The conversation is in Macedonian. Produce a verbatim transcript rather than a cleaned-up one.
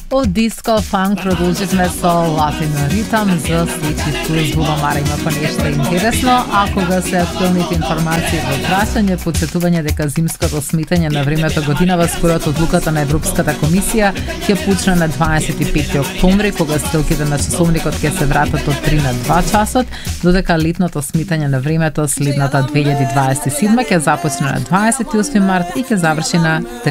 Од диско фанк продолживме со латино ритам за следчивку збува Мара има па нешто интересно. А кога се актуелните информации во прашање, подсетување дека зимското сметање на времето годинава според одлуката на Европската комисија ќе почне на дваесет и пети октомври, кога стрелките на часовникот ќе се вратат од три на два часот, додека летното сметање на времето следната две илјади дваесет и седма ќе започне на дваесет и осми март и ќе заврши на